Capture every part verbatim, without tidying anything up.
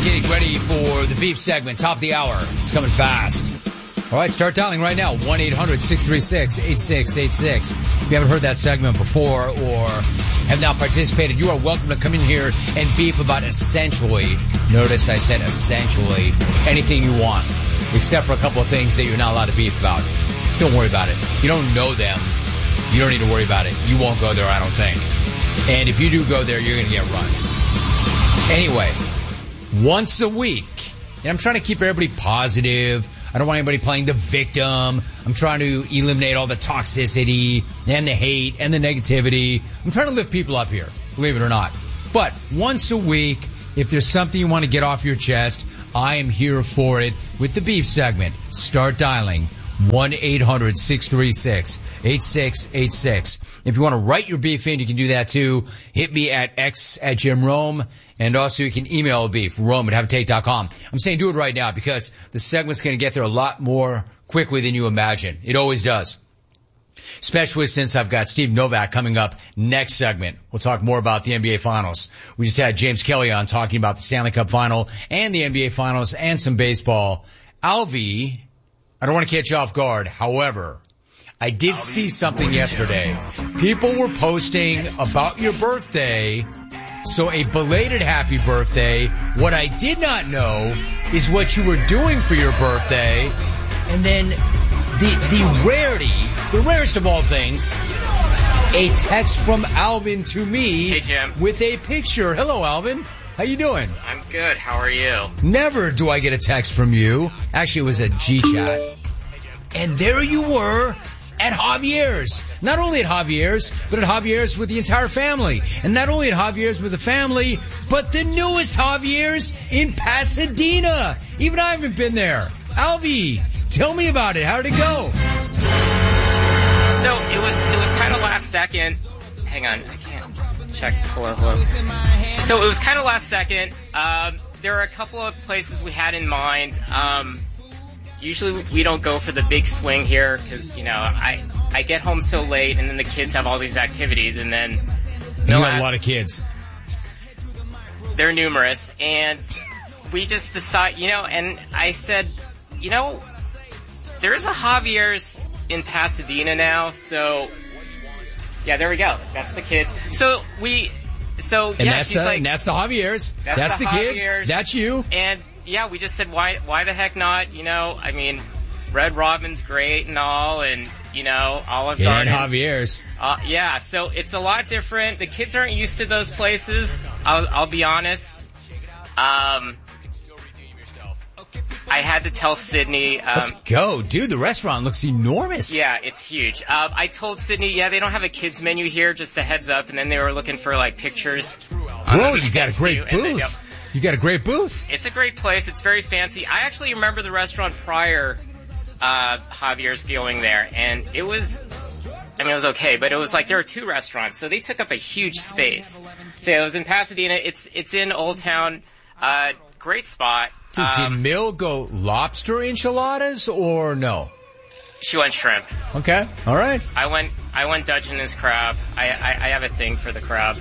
getting ready for the beef segment, top of the hour. It's coming fast. All right, start dialing right now, one eight hundred six three six eight six eight six. If you haven't heard that segment before or have not participated, you are welcome to come in here and beef about essentially, notice I said essentially, anything you want, except for a couple of things that you're not allowed to beef about. Don't worry about it. You don't know them. You don't need to worry about it. You won't go there, I don't think. And if you do go there, you're going to get run. Anyway, once a week, and I'm trying to keep everybody positive. I don't want anybody playing the victim. I'm trying to eliminate all the toxicity and the hate and the negativity. I'm trying to lift people up here, believe it or not. But once a week, if there's something you want to get off your chest, I am here for it with the beef segment. Start dialing one eight hundred six three six eight six eight six. If you want to write your beef in, you can do that too. Hit me at X at Jim Rome. And also you can email beef, Rome at habitate dot com. I'm saying do it right now because the segment's going to get there a lot more quickly than you imagine. It always does. Especially since I've got Steve Novak coming up next segment. We'll talk more about the N B A Finals. We just had James Kelly on talking about the Stanley Cup Final and the N B A Finals and some baseball. Alvy, I don't want to catch you off guard. However, I did see something yesterday. People were posting about your birthday. So a belated happy birthday. What I did not know is what you were doing for your birthday. And then the, the rarity, the rarest of all things, a text from Alvin to me. Hey, Jim. With a picture. Hello, Alvin. How you doing? I'm good. How are you? Never do I get a text from you. Actually, it was a G-chat. And there you were at Javier's. Not only at Javier's, but at Javier's with the entire family. And not only at Javier's with the family, but the newest Javier's in Pasadena. Even I haven't been there. Alvy, tell me about it. How did it go? So it was it was kind of last second. Hang on, I can't check. Hello, hello. So it was kind of last second. Um, there are a couple of places we had in mind. Um, Usually we don't go for the big swing here because, you know, I I get home so late and then the kids have all these activities and then... You got last, a lot of kids. They're numerous. And we just decide, you know, and I said, you know, there is a Javier's in Pasadena now, so... Yeah, there we go. That's the kids. So we... So, and yeah, that's she's the, like... And that's the Javier's. That's, that's the, the kids. Javier's. That's you. And... Yeah, we just said, why why the heck not? You know, I mean, Red Robin's great and all, and, you know, Olive yeah, Gardens. And Javier's. Uh, yeah, so it's a lot different. The kids aren't used to those places, I'll, I'll be honest. Um, I had to tell Sydney. Um, Let's go. Dude, the restaurant looks enormous. Yeah, it's huge. Uh, I told Sydney, yeah, they don't have a kids menu here, just a heads up, and then they were looking for, like, pictures. Bro, you got a great booth. You got a great booth. It's a great place. It's very fancy. I actually remember the restaurant prior uh Javier's going there, and it was, I mean, it was okay, but it was like there were two restaurants, so they took up a huge space. So it was in Pasadena. It's it's in Old Town. Uh, great spot. Dude, um, did Mill go lobster enchiladas or no? She went shrimp. Okay, all right. I went I went Dungeness crab. I, I I have a thing for the crab.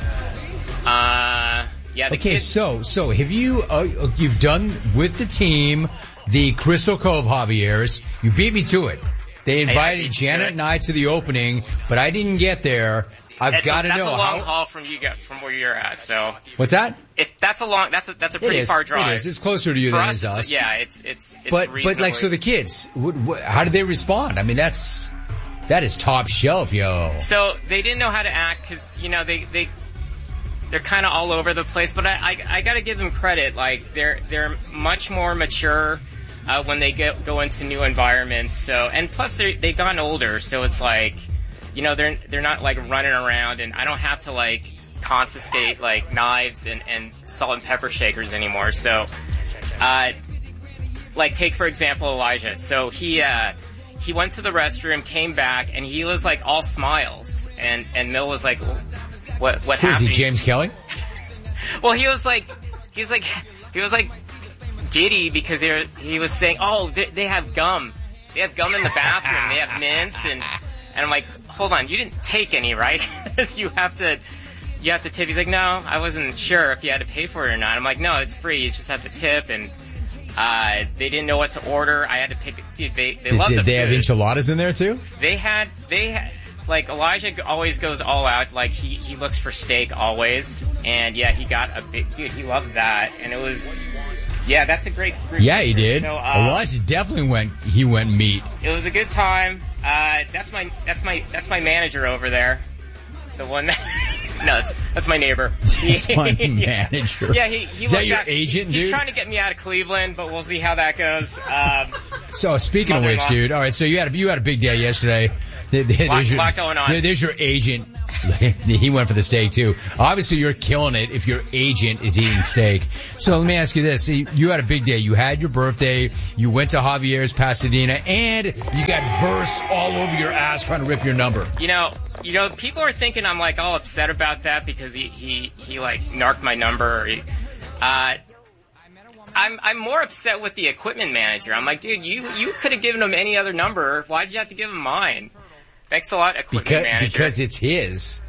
Uh. Yeah, okay, kids- so so have you uh, you've done with the team the Crystal Cove Javier's? You beat me to it. They invited Janet and I to the opening, but I didn't get there. I've got to know. That's a long how- haul from you get from where you're at. So what's that? It, that's a long. That's a that's a pretty it is, far drive. It is. It's closer to you For than us, it is us. It's, yeah, it's it's. it's but but like so the kids, what, what, how did they respond? I mean, that's that is top shelf, yo. So they didn't know how to act because you know they they. They're kind of all over the place, but I, I, I got to give them credit. Like they're they're much more mature uh, when they get go into new environments. So and plus they they've gotten older, so it's like, you know, they're they're not like running around, and I don't have to like confiscate like knives and, and salt and pepper shakers anymore. So, uh, like take for example Elijah. So he uh, he went to the restroom, came back, and he was like all smiles, and and Mill was like. What what Who happened? is he, James Kelly? Well, he was like, he was like, he was like giddy because he he was saying, oh, they, they have gum, they have gum in the bathroom, they have mints, and and I'm like, hold on, you didn't take any, right? You have to, you have to tip. He's like, no, I wasn't sure if you had to pay for it or not. I'm like, no, it's free. You just have to tip. And uh, they didn't know what to order. I had to pick. Dude, they they did, love did the they food. have enchiladas in there too? They had they had, like Elijah always goes all out. Like he he looks for steak always. And yeah, he got a big dude. He loved that, and it was. Yeah, that's a great group. Yeah, he did. So, uh, Elijah definitely went. He went meat. It was a good time. Uh, that's my that's my that's my manager over there. The one that no, that's that's my neighbor. That's my manager. Yeah, he he Is that your out, agent, He's dude? trying to get me out of Cleveland, but we'll see how that goes. Um, so speaking of which, dude, all right. So you had a, you had a big day yesterday. There, there, lot, there's your, lot going on. There, there's your agent. He went for the steak too. Obviously, you're killing it if your agent is eating steak. So let me ask you this: See, you had a big day. You had your birthday. You went to Javier's Pasadena, and you got verse all over your ass trying to rip your number. You know, you know, people are thinking I'm like all upset about that because he he he like narked my number. Or he, uh, I'm I'm more upset with the equipment manager. I'm like, dude, you you could have given him any other number. Why did you have to give him mine? Thanks a lot, equipment because, manager. Because it's his.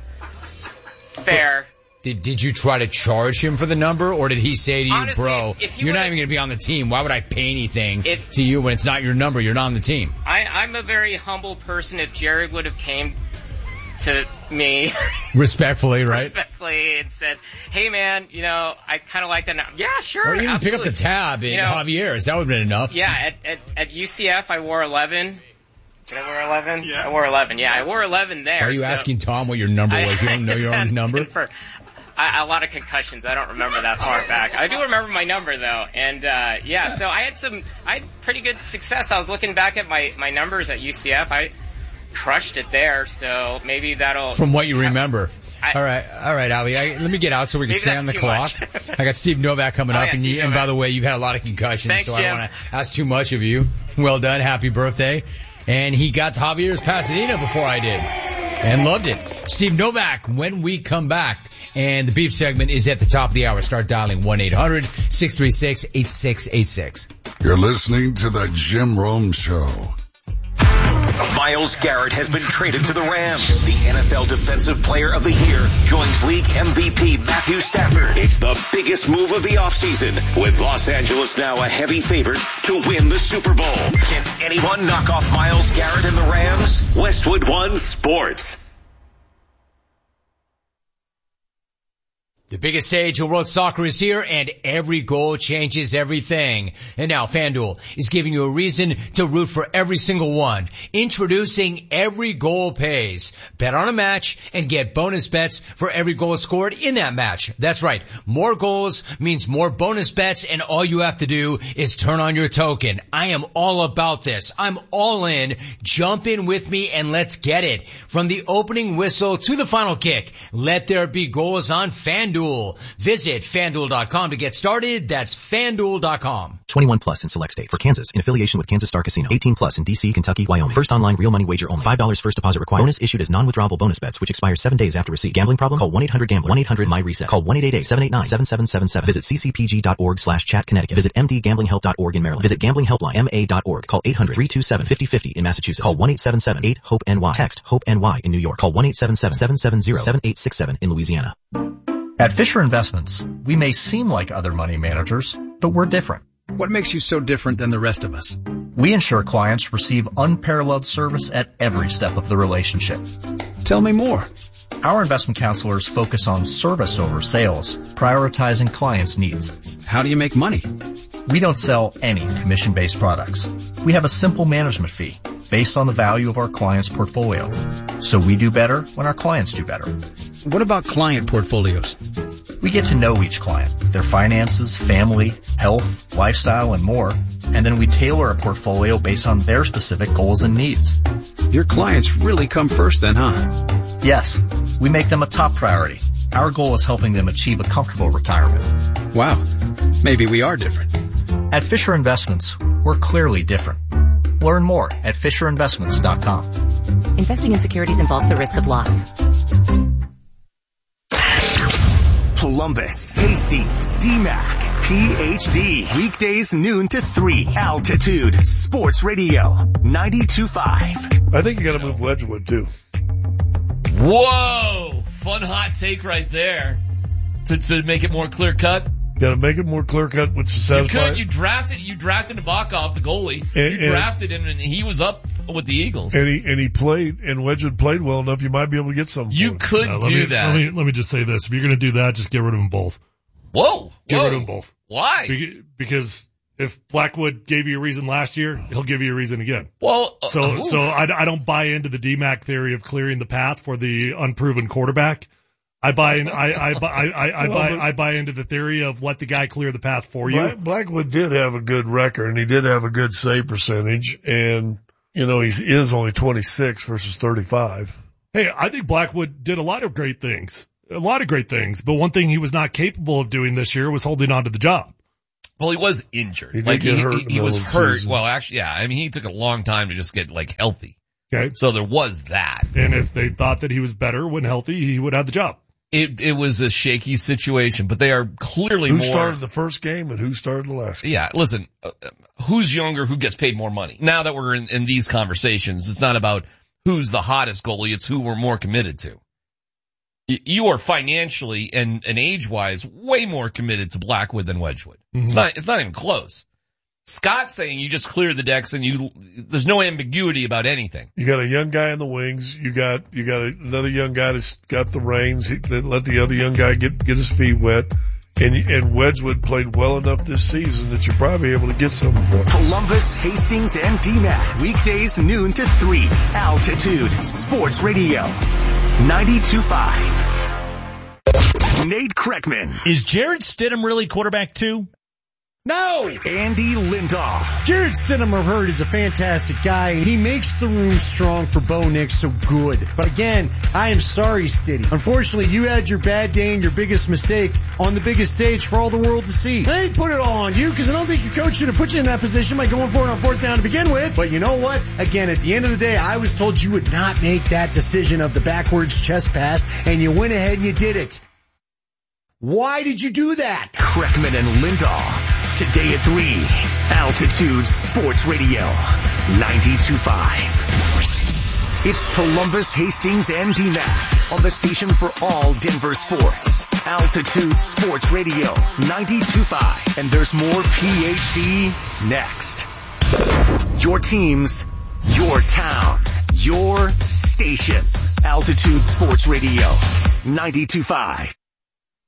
Fair. Did did you try to charge him for the number, or did he say to you, Honestly, bro, if you you're not would've- even going to be on the team. Why would I pay anything If- to you when it's not your number? You're not on the team. I, I'm a very humble person. If Jared would have came to me Respectfully, right? respectfully and said, hey man, you know, I kind of like that. Now. Yeah, sure. Or even absolutely. pick up the tab in You know, Javier's. That would have been enough. Yeah, at, at, at U C F I wore eleven. Did I wear eleven? Yeah. I wore eleven. Yeah, I wore eleven there. Are you so asking Tom what your number I, was? You don't know your own number? For, I, a lot of concussions. I don't remember that far back. I do remember my number though. And, uh, yeah, so I had some, I had pretty good success. I was looking back at my, my numbers at U C F. I crushed it there. So maybe that'll. From what you remember. I, all right, all right, Ali. I, let me get out so we can Maybe stay on that's the too clock. much. I got Steve Novak coming Oh, up, yeah, and, Steve you, and Novak. by the way, you've had a lot of concussions, Thanks, so I Jim. don't want to ask too much of you. Well done, happy birthday. And he got to Javier's Pasadena before I did, and loved it. Steve Novak, when we come back, and the beef segment is at the top of the hour. Start dialing one eight hundred six three six eight six eight six. You're listening to the Jim Rome Show. Myles Garrett has been traded to the Rams. The N F L Defensive Player of the Year joins league M V P Matthew Stafford. It's the biggest move of the offseason, with Los Angeles now a heavy favorite to win the Super Bowl. Can anyone knock off Myles Garrett and the Rams? Westwood One Sports. The biggest stage in world soccer is here, and every goal changes everything. And now FanDuel is giving you a reason to root for every single one. Introducing Every Goal Pays. Bet on a match and get bonus bets for every goal scored in that match. That's right. More goals means more bonus bets, and all you have to do is turn on your token. I am all about this. I'm all in. Jump in with me and let's get it. From the opening whistle to the final kick, let there be goals on FanDuel. Visit FanDuel dot com to get started. That's FanDuel dot com. twenty-one plus in select states. For Kansas, in affiliation with Kansas Star Casino. eighteen plus in D C, Kentucky, Wyoming. First online real money wager only. five dollars first deposit required. Bonus issued as non-withdrawable bonus bets, which expires seven days after receipt. Gambling problem? Call one eight hundred gambler. one eight hundred my reset. Call one eight eight eight seven eight nine seven seven seven seven. Visit c c p g dot org slash chat Connecticut. Visit m d gambling help dot org in Maryland. Visit gambling helpline m a dot org. Call eight hundred three two seven five zero five zero in Massachusetts. Call one eight seven seven eight hope N Y. Text HOPE N Y in New York. Call one eight seven seven seven seven zero seven eight six seven in Louisiana. At Fisher Investments, we may seem like other money managers, but we're different. What makes you so different than the rest of us? We ensure clients receive unparalleled service at every step of the relationship. Tell me more. Our investment counselors focus on service over sales, prioritizing clients' needs. How do you make money? We don't sell any commission-based products. We have a simple management fee based on the value of our client's portfolio. So we do better when our clients do better. What about client portfolios? We get to know each client, their finances, family, health, lifestyle, and more, and then we tailor a portfolio based on their specific goals and needs. Your clients really come first then, huh? Yes, we make them a top priority. Our goal is helping them achieve a comfortable retirement. Wow, maybe we are different. At Fisher Investments, we're clearly different. Learn more at fisher investments dot com. Investing in securities involves the risk of loss. Columbus, Hastings, D MAC, P H D. Weekdays noon to three. Altitude Sports Radio ninety-two point five. I think you got to move Wedgwood too. Whoa! fun hot take right there to, to make it more clear cut. Got to make it more clear cut, which is satisfying. You could, you drafted, you drafted Nabokov, the goalie. And, you drafted him and he was up with the Eagles. And he, and he played, and Wedgwood played well enough, you might be able to get something. You could no, do me, that. Let me, let me just say this. If you're going to do that, just get rid of them both. Whoa. Get whoa. rid of them both. Why? Be- because if Blackwood gave you a reason last year, he'll give you a reason again. Well, uh, so, oof. so I, I don't buy into the D MAC theory of clearing the path for the unproven quarterback. I buy in, I, I, buy, I, I, I buy, I buy into the theory of let the guy clear the path for you. Black, Blackwood did have a good record, and he did have a good save percentage, and, you know, he is only twenty-six versus thirty-five. Hey, I think Blackwood did a lot of great things. A lot of great things. But one thing he was not capable of doing this year was holding on to the job. Well, he was injured. He did like get he, hurt he, he was in the hurt. season. Well, actually, yeah. I mean, he took a long time to just get like healthy. Okay. So there was that. And if they thought that he was better when healthy, he would have the job. It it was a shaky situation, but they are clearly who more. Who started the first game and who started the last game? Yeah, listen, uh, who's younger, who gets paid more money? Now that we're in, in these conversations, it's not about who's the hottest goalie, it's who we're more committed to. Y- you are financially and, and age-wise way more committed to Blackwood than Wedgwood. Mm-hmm. It's not, it's not even close. Scott's saying you just clear the decks and you, there's no ambiguity about anything. You got a young guy in the wings. You got, you got another young guy that's got the reins. He, they let the other young guy get, get his feet wet. And, and Wedgwood played well enough this season that you're probably able to get something for him. Columbus, Hastings, and D MAC. Weekdays noon to three. Altitude Sports Radio. ninety-two point five. Nate Kreckman. Is Jared Stidham really quarterback two? No! Andy Lindahl. Jared Stidham, I've heard, is a fantastic guy. He makes the room strong for Bo Nix so good. But again, I am sorry, Stiddy. Unfortunately, you had your bad day and your biggest mistake on the biggest stage for all the world to see. I ain't put it all on you because I don't think your coach should have put you in that position by going for it on fourth down to begin with. But you know what? Again, at the end of the day, I was told you would not make that decision of the backwards chest pass, and you went ahead and you did it. Why did you do that? Kreckman and Lindahl. Today at three, Altitude Sports Radio, ninety-two point five. It's Columbus, Hastings, and D MAC on the station for all Denver sports. Altitude Sports Radio, ninety-two point five. And there's more P H D next. Your teams, your town, your station. Altitude Sports Radio, ninety-two point five.